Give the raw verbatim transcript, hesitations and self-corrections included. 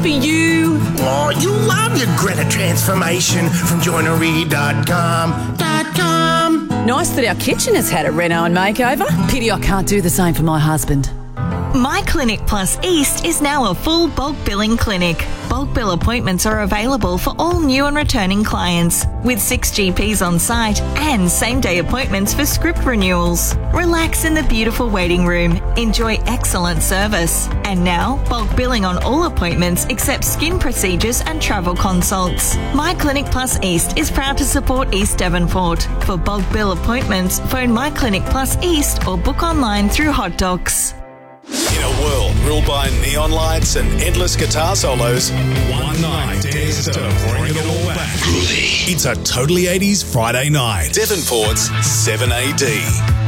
for you. Oh, you love your Greta transformation from joinery dot com. .com. Nice that our kitchen has had a reno and makeover. Pity I can't do the same for my husband. My Clinic Plus East is now a full bulk billing clinic. Bulk bill appointments are available for all new and returning clients, with six G Ps on site and same-day appointments for script renewals. Relax in the beautiful waiting room. Enjoy excellent service. And now, bulk billing on all appointments except skin procedures and travel consults. My Clinic Plus East is proud to support East Devonport. For bulk bill appointments, phone My Clinic Plus East or book online through Hot Docs. In a world ruled by neon lights and endless guitar solos, one night dares to bring it all back. It's a Totally eighties Friday night. Devonport's seven A D.